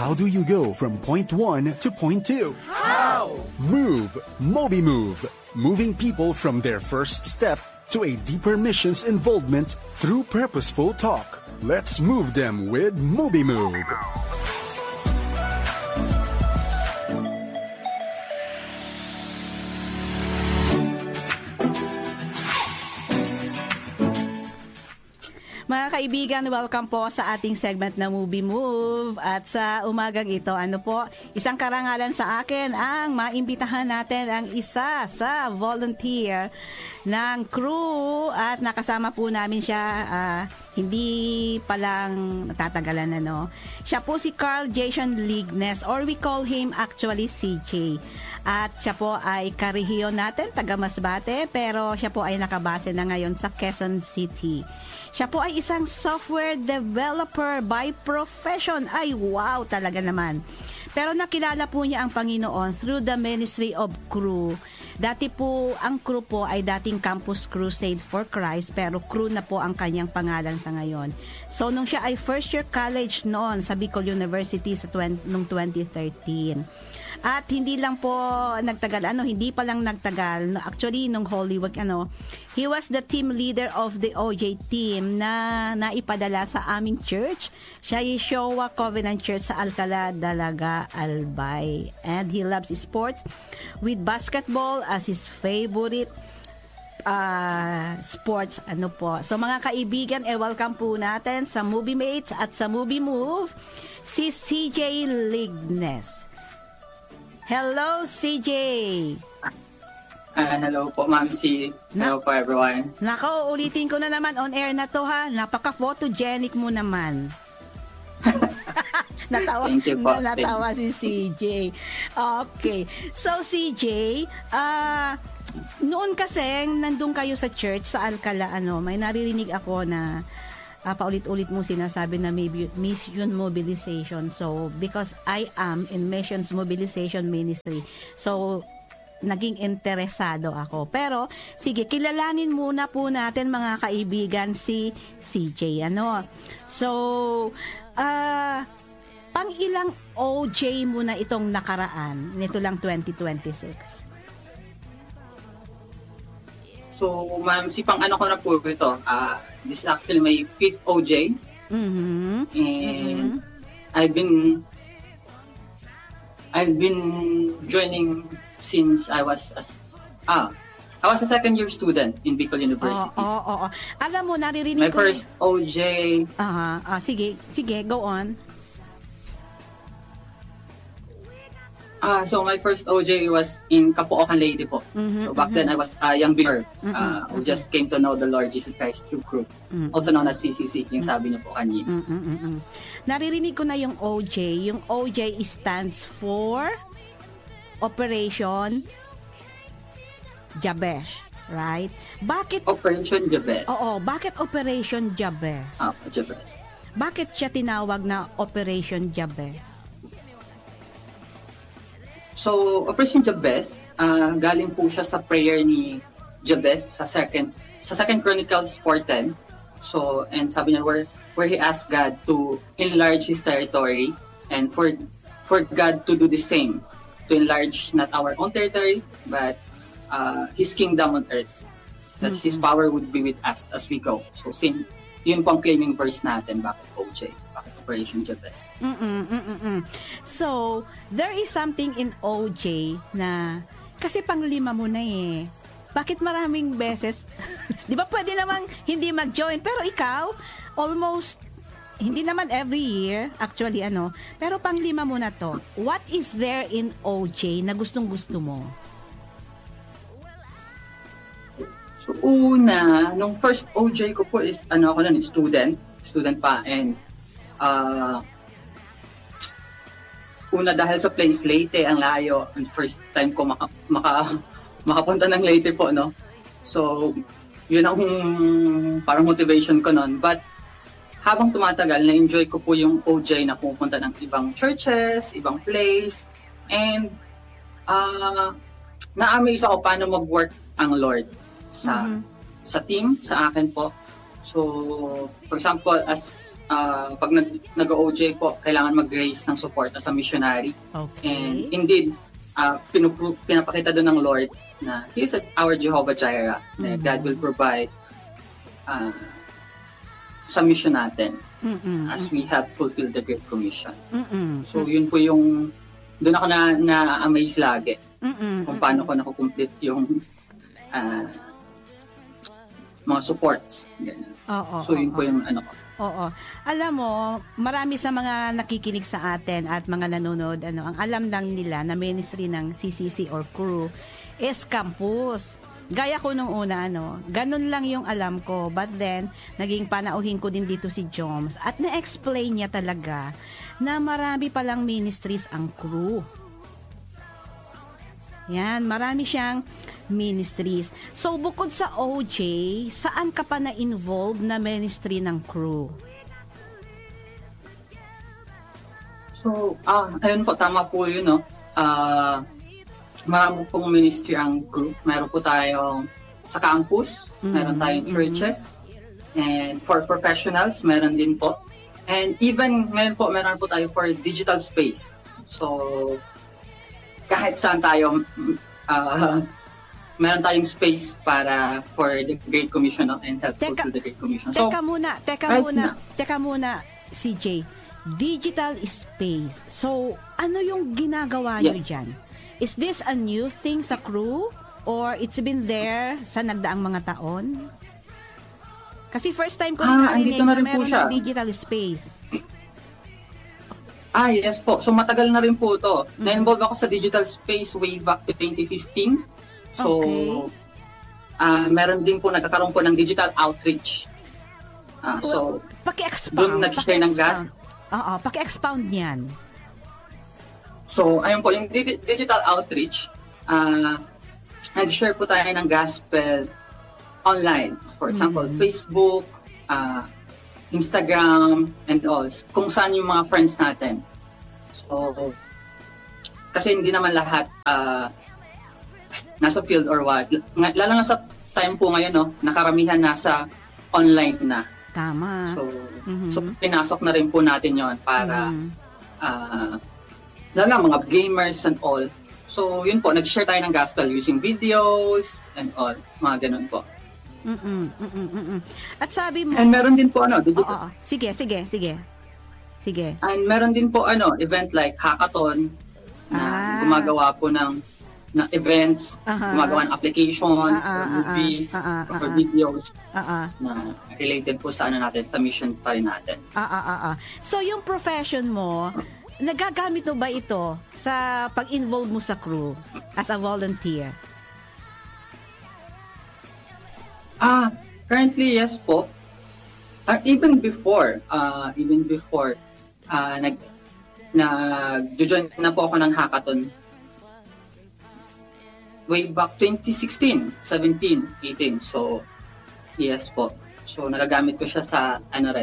How do you go from point 1 to point 2? How? Move, MobiMove, moving people from their first step to a deeper mission's involvement through purposeful talk. Let's move them with MobiMove. Mga kaibigan, welcome po sa ating segment na Movie Move. At sa umagang ito, isang karangalan sa akin ang maimbitahan natin ang isa sa volunteer ng crew at nakasama po namin siya, hindi palang natatagalan Siya po si Carl Jason Lignes, or we call him actually CJ. At siya po ay karehiyon natin, taga Masbate, pero siya po ay nakabase na ngayon sa Quezon City. Siya po ay isang software developer by profession. Ay, wow, talaga naman. Pero nakilala po niya ang Panginoon through the ministry of Crew. Dati po, ang Crew po ay dating Campus Crusade for Christ, pero Crew na po ang kanyang pangalan sa ngayon. So, nung siya ay first year college noon sa Bicol University noong 2013. At hindi lang po nagtagal, hindi pa lang nagtagal. Actually, nung Holy Week, he was the team leader of the OJ team na naipadala sa aming church. Siya ay Showa Covenant Church sa Alcala, Dalaga, Albay. And he loves sports with basketball as his favorite sports. So mga kaibigan, welcome po natin sa Movie Mates at sa Movie Move, si CJ Lignes. Hello, CJ! Hello po, Ma'am C. Hello po, everyone. Nako, ulitin ko na naman, on air na to ha. Napaka-photogenic mo naman. Thank you po. Natawa si CJ. Okay. So, CJ, noon kasi, nandun kayo sa church, sa Alcala, may naririnig ako na paulit-ulit mo sinasabi na maybe mission mobilization. So, because I am in missions mobilization ministry, so, naging interesado ako. Pero, sige, kilalanin muna po natin mga kaibigan si CJ. So, pang ilang OJ mo na itong nakaraan, nito lang 2026? So, Ma'am, pang ko na po ito. This is actually my 5th OJ. Mm-hmm. And I've been joining since I was a second year student in Bicol University. Alam mo, naririnig my first OJ. Sige, go on. So my first OJ was in Capuocan Leyte po. So back then I was a young believer who just came to know the Lord Jesus Christ through Crew. Also known as CCC, yung sabi niyo po kanina. Naririnig ko na yung OJ. Yung OJ stands for Operation Jabez, right? Bakit Operation Jabez? Oo, bakit Operation Jabez? Jabez. Bakit siya tinawag na Operation Jabez? So, Operation Jabez, galing po siya sa prayer ni Jabez sa second Chronicles 4:10. So, and sabi niya where he asked God to enlarge his territory and for God to do the same, to enlarge not our own territory, but his kingdom on earth. That his power would be with us as we go. So, yun po ang claiming verse natin, bakit OJ? Operation Jabez. So, there is something in OJ na, kasi pang-5 mo na Bakit maraming beses? Di ba pwede namang hindi mag-join? Pero ikaw, almost, hindi naman every year, actually pero pang-5 mo na to. What is there in OJ na gustong-gusto mo? So, una, nung first OJ ko po is, ako nun, student pa, and una dahil sa place Leyte ang layo, and first time ko makapunta ng Leyte po, no? So, yun ang parang motivation ko nun. But, habang tumatagal, na-enjoy ko po yung OJ na pupunta ng ibang churches, ibang place, and na-amaze ako paano mag-work ang Lord sa team, sa akin po. So, for example, as pag nag-OJ po, kailangan mag-raise ng support sa missionary. Okay. And indeed, pinapakita doon ng Lord na He is our Jehovah Jireh. Na God will provide sa mission natin as we have fulfilled the Great Commission. So yun po yung, doon ako na-amaze lagi kung paano ko nakukomplete yung mga supports. So yun po yung ano ko. Oo. Alam mo, marami sa mga nakikinig sa atin at mga nanonood, ang alam lang nila na ministry ng CCC or crew is campus. Gaya ko nung una, ganun lang yung alam ko. But then, naging panauhin ko din dito si Joms at na-explain niya talaga na marami palang ministries ang crew. Yan, marami siyang ministries. So, bukod sa OJ, saan ka pa na-involve na ministry ng crew? So, ayun po, tama po yun, no? Marami pong ministry ang group. Meron po tayong sa campus, meron tayong churches, and for professionals, meron din po. And even ngayon po, meron po tayo for digital space. So, kahit saan tayo, meron tayong space para for the Great Commission and help fulfill the Great Commission. So, teka muna, CJ. Digital space. So, ano yung ginagawa nyo dyan? Is this a new thing sa crew? Or it's been there sa nagdaang mga taon? Kasi first time ko narinig na meron ng digital space. Yes po. So matagal na rin po ito. Na-involve ako sa digital space way back to 2015. So, meron din po, nagkakaroon po ng digital outreach. So, paki-expound. Doon nag-share ng gas. Paki-expound niyan. So, ayun po, yung digital outreach, nag-share po tayo ng gospel online. For example, Facebook, Instagram, and all. Kung saan yung mga friends natin. So, kasi hindi naman lahat nasa field or what. Lalo na sa time po ngayon, no, nakaramihan nasa online na. Tama. So pinasok na rin po natin yon para lalo mga gamers and all. So, yun po, nag-share tayo ng gospel using videos and all. Mga ganun po. At sabi mo... And meron din po, Sige. And meron din po, event like hackathon na gumagawa po ng events, gumagawa ng application, or movies, or videos na related po sa natin, sa mission pa rin natin. So, yung profession mo, nagagamit mo ba ito sa pag-involve mo sa crew as a volunteer? Currently, yes po. Even before, nag-join na po ako ng hackathon way back 2016, 17, 18. So, yes po. So, nagagamit ko siya sa,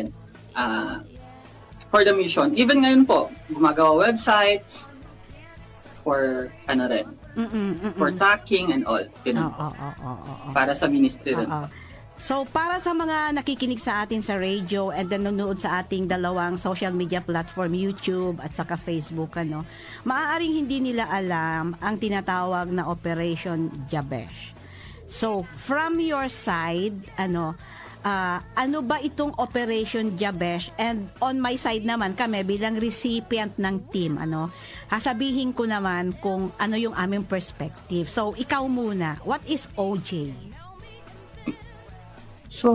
for the mission. Even ngayon po, gumagawa websites for, for tracking and all. Para sa ministry rin. So, para sa mga nakikinig sa atin sa radio and nanonood sa ating dalawang social media platform, YouTube at saka Facebook, maaaring hindi nila alam ang tinatawag na Operation Jabesh. So, from your side, ano ba itong Operation Jabesh? And on my side naman, kami bilang recipient ng team, sasabihin ko naman kung ano yung aming perspective. So, ikaw muna, what is OJ? So,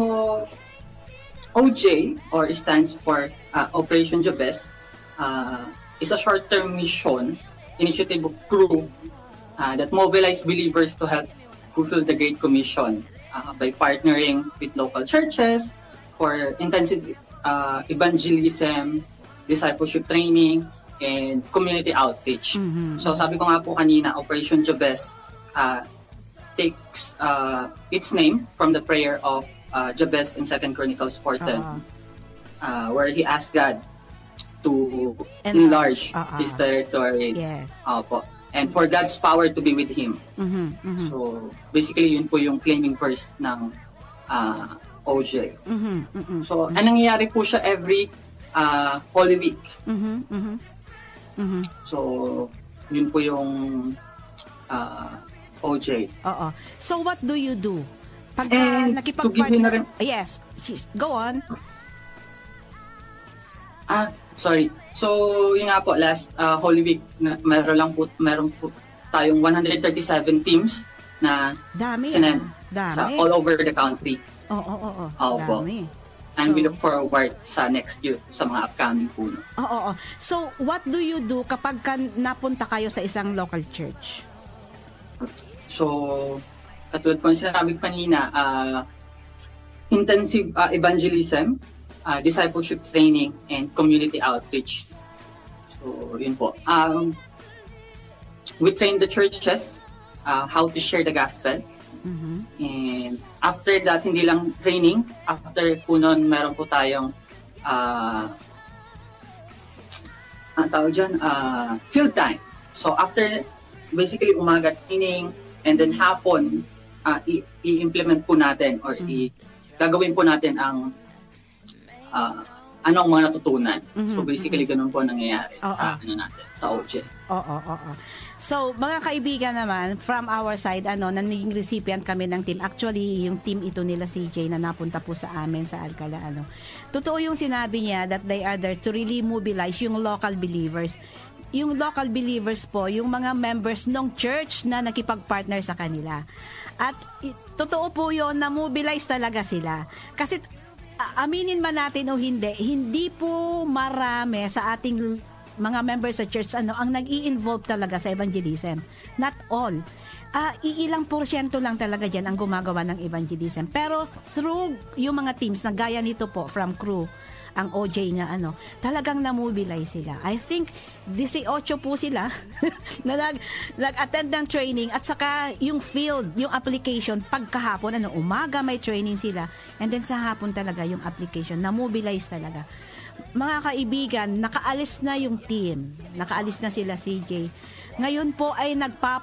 OJ, or stands for Operation Jabez, is a short-term mission initiative of crew that mobilize believers to help fulfill the Great Commission by partnering with local churches for intensive evangelism, discipleship training, and community outreach. So, sabi ko nga po kanina, Operation Jabez takes its name from the prayer of Jabez in 2 Chronicles 4:10, where he asked God to enlarge his territory. Yes. And for God's power to be with him. So, basically, yun po yung claiming verse ng OJ. So, nangyayari po siya every Holy Week. So, yun po yung OJ. Oo. So, what do you do? Pag And to give you na rin... Yes. Go on. Sorry. So, yun nga po, last Holy Week, meron po tayong 137 teams na Dami. sa all over the country. Oo. Dami. And we look forward sa next year, sa mga upcoming po. Oo. So, what do you do kapag napunta kayo sa isang local church? So, katulad po sinabi ko kanina, intensive evangelism, discipleship training, and community outreach. So, yun po. We train the churches how to share the gospel. And after that, hindi lang training. After po nun, meron po tayong field time. So, after basically umaga training, and then hapon, i-implement po natin or gagawin po natin ang ano ang mga natutunan. So basically ganun po nangyayari sa sa OJ. Oo. So, mga kaibigan naman, from our side, naging recipient kami ng team. Actually, yung team ito nila CJ na napunta po sa amin sa Alcala. Totoo yung sinabi niya that they are there to really mobilize yung local believers. Yung local believers po, yung mga members ng church na nakipag-partner sa kanila. At totoo po yun, na-mobilize talaga sila. Kasi aminin man natin o hindi po marami sa ating mga members sa church ang nag-i-involve talaga sa evangelism. Not all. Iilang porsyento lang talaga dyan ang gumagawa ng evangelism. Pero through yung mga teams na gaya nito po from crew, ang OJ nga talagang na-mobilize sila. I think 18 po sila na nag-attend ng training at saka yung field, yung application pagkahapon, umaga may training sila and then sa hapon talaga yung application, na-mobilize talaga. Mga kaibigan, nakaalis na yung team. Nakaalis na sila CJ. Ngayon po ay